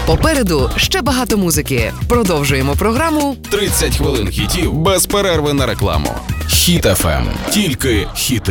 Попереду ще багато музики. Продовжуємо програму 30 хвилин хітів без перерви на рекламу. Хіт FM. Тільки хіти.